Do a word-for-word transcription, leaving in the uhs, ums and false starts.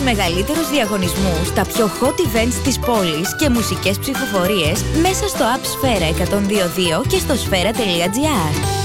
μεγαλύτερους διαγωνισμούς, τα πιο hot events της πόλης και μουσικές ψηφοφορίες μέσα στο App Sfera εκατόν δύο δύο και στο sfera τελεία gr.